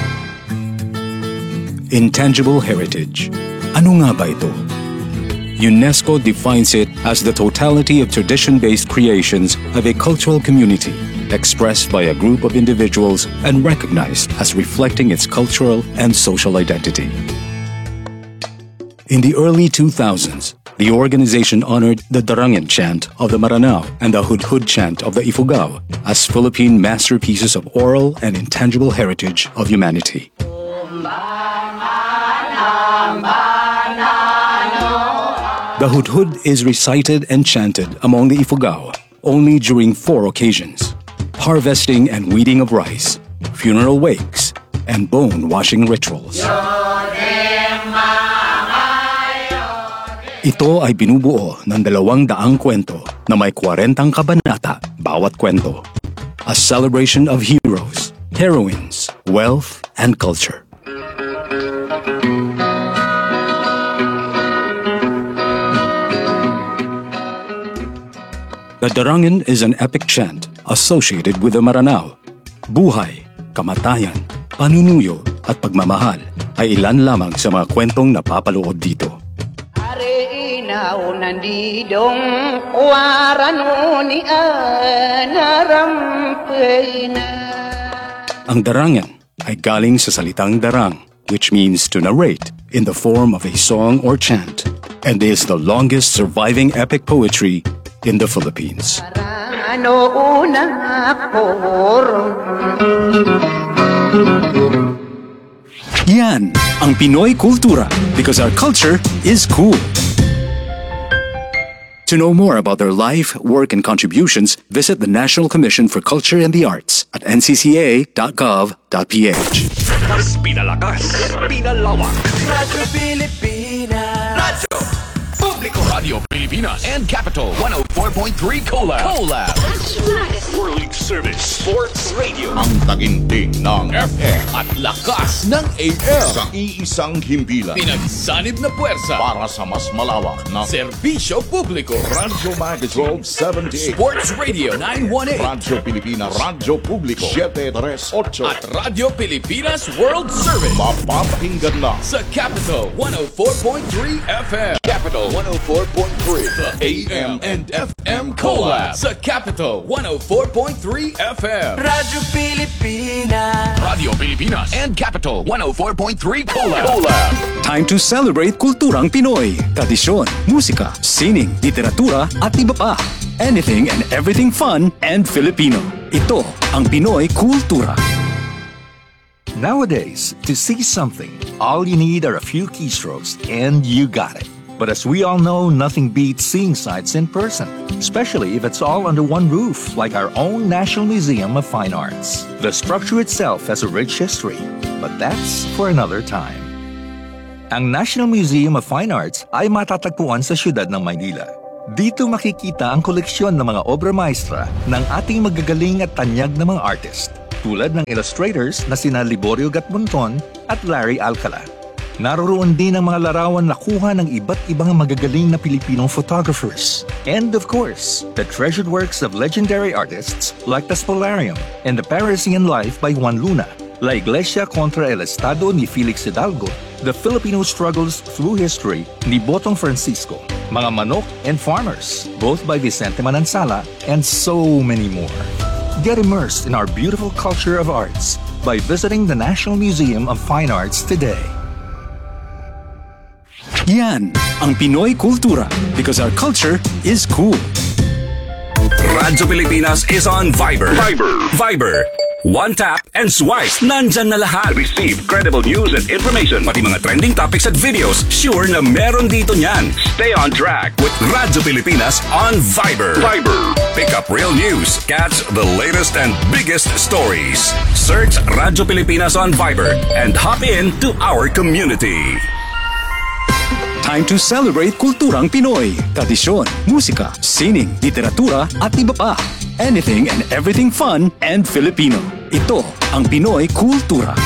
Intangible heritage. Ano nga ba ito? UNESCO defines it as the totality of tradition-based creations of a cultural community, expressed by a group of individuals and recognized as reflecting its cultural and social identity. In the early 2000s, the organization honored the Darangen chant of the Maranao and the Hudhud chant of the Ifugao as Philippine masterpieces of oral and intangible heritage of humanity. The Hudhud is recited and chanted among the Ifugao only during 4 occasions: harvesting and weeding of rice, funeral wakes, and bone-washing rituals. Ito ay binubuo ng 200 kwento na may 40 kabanata bawat kwento. A celebration of heroes, heroines, wealth, and culture. The Darangen is an epic chant associated with the Maranao. Buhay, kamatayan, panunuyo at pagmamahal ay ilan lamang sa mga kwentong napapaloob dito. Ang Darangen ay galing sa salitang darang, which means to narrate in the form of a song or chant, and is the longest surviving epic poetry in the Philippines. Yan ang Pinoy Kultura, because our culture is cool. To know more about their life, work, and contributions, visit the National Commission for Culture and the Arts at ncca.gov.ph. Mas pinalakas, pinalawak. Radyo Pilipinas. Radyo Publiko. Radio Pilipinas and Capital 104.3 Collab. World Service Sports Radio. Ang taginting ng FM at lakas ng AM sa iisang himpilan. Pinagsanib na puwersa para sa mas malawak na serbisyo publiko. Radyo Magazine 1278. Sports Radio 918. Radyo Pilipinas, Radyo Publiko 738. At Radyo Pilipinas World Service. Mapapakinggan na sa Capital 104.3 FM. Capital 104.3. The AM and FM Collab sa Capital 104.3 FM. Radyo Pilipinas. Radio Pilipinas and Capital 104.3 Collab. Time to celebrate kulturang Pinoy. Tradisyon, musika, sining, literatura at iba pa. Anything and everything fun and Filipino. Ito ang Pinoy Kultura. Nowadays, to see something, all you need are a few keystrokes and you got it. But as we all know, nothing beats seeing sights in person, especially if it's all under one roof, like our own National Museum of Fine Arts. The structure itself has a rich history, but that's for another time. Ang National Museum of Fine Arts ay matatagpuan sa siyudad ng Maynila. Dito makikita ang koleksyon ng mga obra maestra ng ating magagaling at tanyag na mga artist, tulad ng illustrators na sina Liborio Gatmonton at Larry Alcala. Naroroon din ang mga larawan na kuha ng iba't ibang magagaling na Pilipinong photographers. And of course, the treasured works of legendary artists like the Spolarium and the Parisian Life by Juan Luna, La Iglesia contra el Estado ni Felix Hidalgo, The Filipino Struggles Through History ni Botong Francisco, Mga Manok and Farmers, both by Vicente Manansala, and so many more. Get immersed in our beautiful culture of arts by visiting the National Museum of Fine Arts today. Yan ang Pinoy Kultura because our culture is cool. Radyo Pilipinas is on Viber. Viber. One tap and swipe. Nandyan na lahat. Receive credible news and information. Pati mga trending topics at videos. Sure na meron dito niyan. Stay on track with Radyo Pilipinas on Viber. Pick up real news. Catch the latest and biggest stories. Search Radyo Pilipinas on Viber and hop in to our community. Time to celebrate kulturang Pinoy. Tradisyon, musika, sining, literatura at iba pa. Anything and everything fun and Filipino. Ito ang Pinoy Kultura.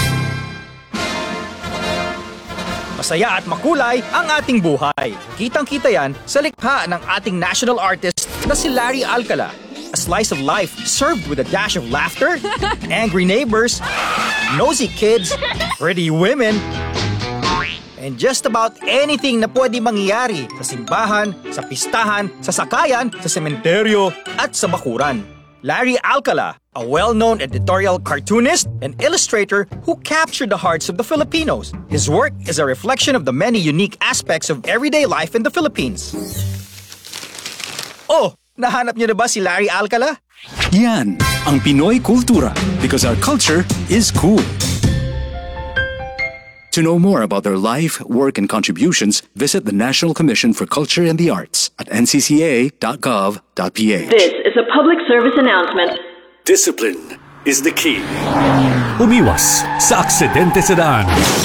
Masaya at makulay ang ating buhay. Kitang-kita yan sa likha ng ating national artist na si Larry Alcala. A slice of life served with a dash of laughter, angry neighbors, nosy kids, pretty women, and just about anything na pwede mangyari sa simbahan, sa pistahan, sa sakayan, sa sementeryo, at sa bakuran. Larry Alcala, a well-known editorial cartoonist and illustrator who captured the hearts of the Filipinos. His work is a reflection of the many unique aspects of everyday life in the Philippines. Oh, nahanap niyo na ba si Larry Alcala? Yan ang Pinoy Kultura because our culture is cool. To know more about their life, work, and contributions, visit the National Commission for Culture and the Arts at ncca.gov.ph. This is a public service announcement. Discipline is the key. Umiwas sa aksidente sa daan.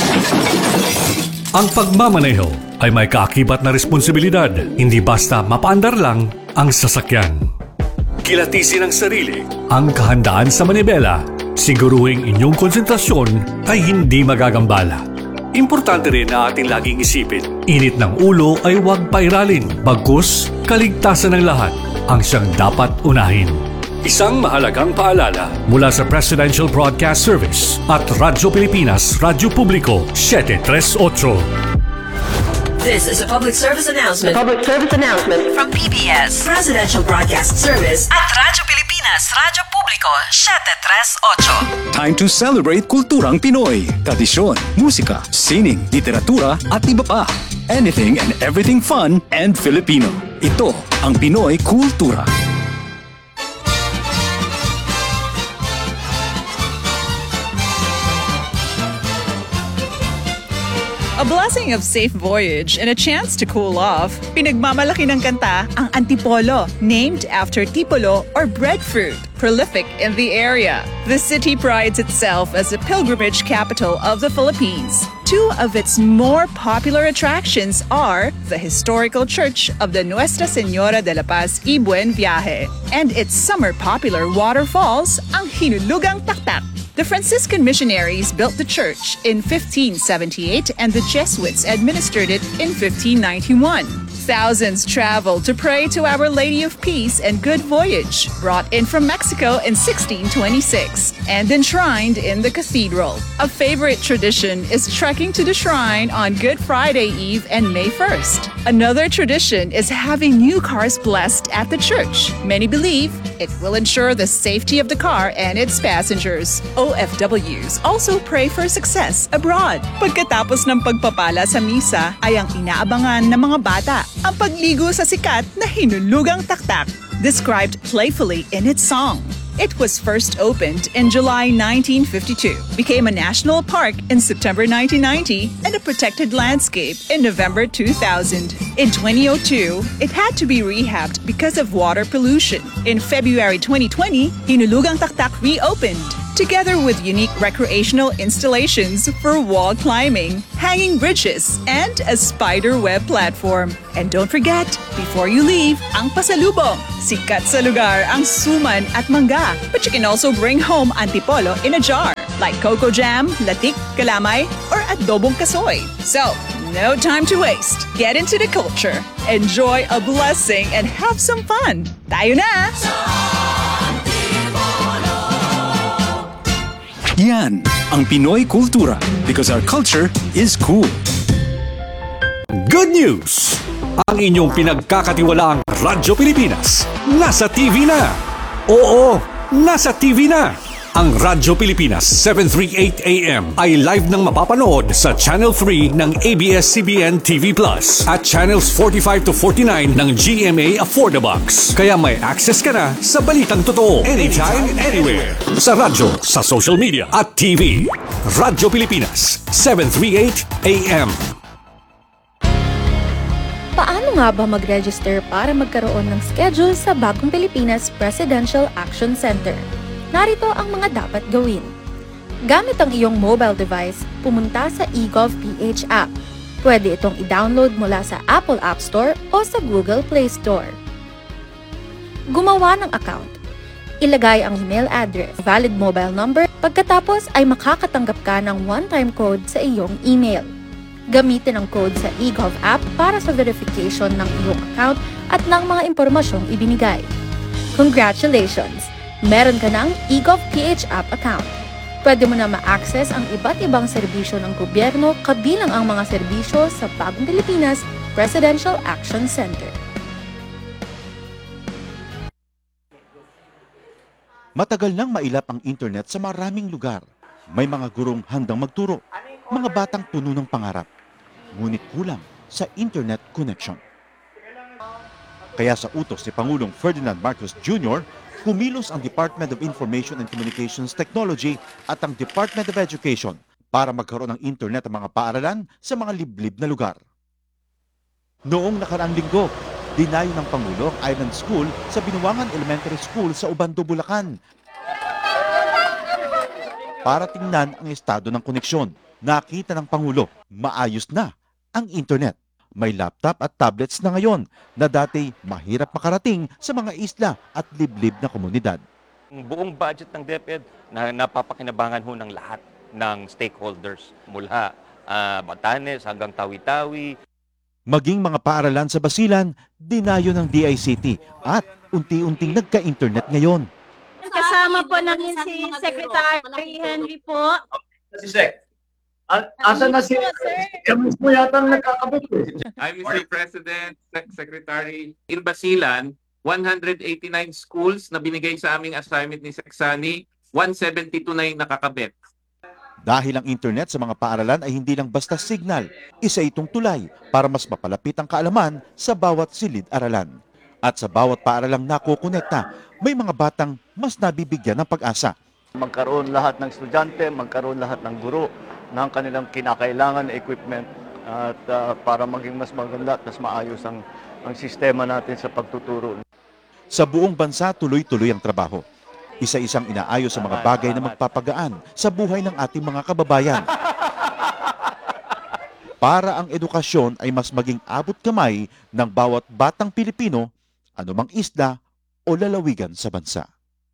Ang pagmamaneho ay may kaakibat na responsibilidad, hindi basta mapaandar lang ang sasakyan. Kilatisin ang sarili, ang kahandaan sa manibela, siguruhing inyong konsentrasyon ay hindi magagambala. Importante rin na ating laging isipin, init ng ulo ay huwag pairalin, bagkus kaligtasan ng lahat ang siyang dapat unahin. Isang mahalagang paalala mula sa Presidential Broadcast Service at Radyo Pilipinas, Radyo Publiko 738. This is a public service announcement. From PBS, Presidential Broadcast Service at Radyo Pilipinas, Radyo Publiko 738. Time to celebrate kulturang Pinoy. Tradisyon, musika, sining, literatura at iba pa. Anything and everything fun and Filipino. Ito ang Pinoy Kultura. A blessing of safe voyage and a chance to cool off. Pinagmamalaki ng kanta ang Antipolo, named after tipolo or breadfruit, prolific in the area. The city prides itself as a pilgrimage capital of the Philippines. Two of its more popular attractions are the historical church of the Nuestra Señora de la Paz y Buen Viaje and its summer popular waterfalls, ang Hinulugang Taktak. The Franciscan missionaries built the church in 1578 and the Jesuits administered it in 1591. Thousands traveled to pray to Our Lady of Peace and Good Voyage, brought in from Mexico in 1626 and enshrined in the cathedral. A favorite tradition is trekking to the shrine on Good Friday Eve and May 1st. Another tradition is having new cars blessed at the church. Many believe it will ensure the safety of the car and its passengers. OFWs also pray for success abroad. Pagkatapos ng pagpapala sa misa ay ang inaabangan ng mga bata ang pagligo sa sikat na hinulugang taktak, described playfully in its song. It was first opened in July 1952, became a national park in September 1990, and a protected landscape in November 2000. In 2002, it had to be rehabbed because of water pollution. In February 2020, Hinulugang Taktak reopened, together with unique recreational installations for wall climbing, hanging bridges, and a spider web platform. And don't forget, before you leave, ang pasalubong. Sikat sa lugar ang suman at mangga. But you can also bring home antipolo in a jar, like cocoa jam, latik, kalamay, or adobong kasoy. So, no time to waste. Get into the culture, enjoy a blessing, and have some fun. Tayo na! Yan ang Pinoy kultura because our culture is cool. Good news! Ang inyong pinagkakatiwalaang Radyo Pilipinas nasa TV na. Oo, nasa TV na. Ang Radyo Pilipinas 738 AM ay live nang mapapanood sa Channel 3 ng ABS-CBN TV Plus at Channels 45 to 49 ng GMA Affordabox. Kaya may access ka na sa balitang totoo anytime, anywhere. Sa radyo, sa social media at TV. Radyo Pilipinas 738 AM. Paano nga ba mag-register para magkaroon ng schedule sa Bagong Pilipinas Presidential Action Center? Narito ang mga dapat gawin. Gamit ang iyong mobile device, pumunta sa eGovPH app. Pwede itong i-download mula sa Apple App Store o sa Google Play Store. Gumawa ng account. Ilagay ang email address, valid mobile number, pagkatapos ay makakatanggap ka ng one-time code sa iyong email. Gamitin ang code sa eGov app para sa verification ng iyong account at ng mga impormasyong ibinigay. Congratulations! Meron ka ng eGovPH app account. Pwede mo na ma-access ang iba't ibang serbisyo ng gobyerno kabilang ang mga serbisyo sa Bagong Pilipinas Presidential Action Center. Matagal nang mailap ang internet sa maraming lugar. May mga gurong handang magturo, mga batang puno ng pangarap. Ngunit kulang sa internet connection. Kaya sa utos ni Pangulong Ferdinand Marcos Jr., kumilos ang Department of Information and Communications Technology at ang Department of Education para magkaroon ng internet ang mga paaralan sa mga liblib na lugar. Noong nakaraang linggo, dinayo ng Pangulo ang Island School sa Binuangan Elementary School sa Ubando, Bulacan. Para tingnan ang estado ng koneksyon, nakita ng Pangulo, maayos na ang internet. May laptop at tablets na ngayon na dati mahirap makarating sa mga isla at liblib na komunidad. Ang buong budget ng DepEd na napapakinabangan ho ng lahat ng stakeholders mula Batanes hanggang Tawi-Tawi. Maging mga paaralan sa Basilan, dinayo ng DICT at unti-unting nagka-internet ngayon. Kasama po namin si Secretary Henry po. Si Sec. Asa na si Emis mo yata nagkakabit eh. I'm Mr. President, Secretary. In Basilan, 189 schools na binigay sa aming assignment ni Seksani, 172 na yung nakakabit. Dahil ang internet sa mga paaralan ay hindi lang basta signal, isa itong tulay para mas mapalapit ang kaalaman sa bawat silid-aralan. At sa bawat paaralang nakukonekta, may mga batang mas nabibigyan ng pag-asa. Magkaroon lahat ng estudyante, magkaroon lahat ng guro ng kanilang kinakailangan na equipment at para maging mas maganda at mas maayos ang sistema natin sa pagtuturo. Sa buong bansa, tuloy-tuloy ang trabaho. Isa-isang inaayos sa mga bagay na magpapagaan sa buhay ng ating mga kababayan. Para ang edukasyon ay mas maging abot kamay ng bawat batang Pilipino, anumang isla o lalawigan sa bansa.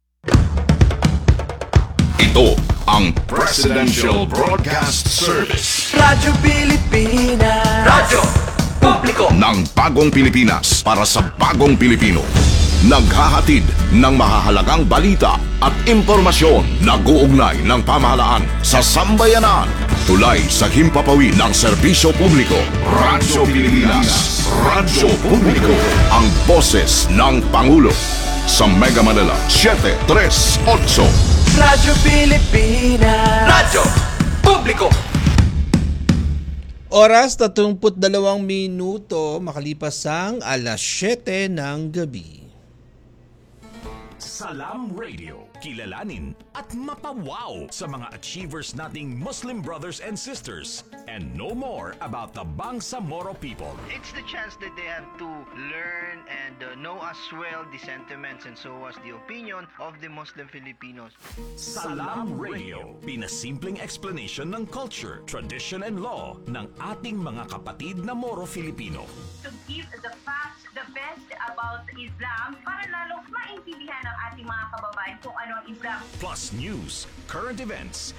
Ito ang Presidential Broadcast Service. Radyo Pilipinas. Radyo Publiko ng Bagong Pilipinas para sa Bagong Pilipino. Naghahatid ng mahahalagang balita at impormasyon na guugnay ng pamahalaan sa sambayanan. Tulay sa himpapawid ng serbisyo publiko. Radyo Pilipinas. Radyo Publiko. Ang boses ng Pangulo. Sa Mega Manila, 738. Radyo Pilipinas. Radyo Publiko. Oras 32 minuto makalipas ang alas 7 ng gabi. Salam Radio, kilalanin at mapawaw sa mga achievers nating Muslim brothers and sisters and know more about the Bangsamoro people. It's the chance that they have to learn and know as well the sentiments and so as the opinion of the Muslim Filipinos. Salam Radio, pinasimpleng explanation ng culture, tradition and law ng ating mga kapatid na Moro Filipino. To give the facts, the best about Islam para lalo maintindihan ng ating mga kababayan kung ano ang Islam. Plus news, current events,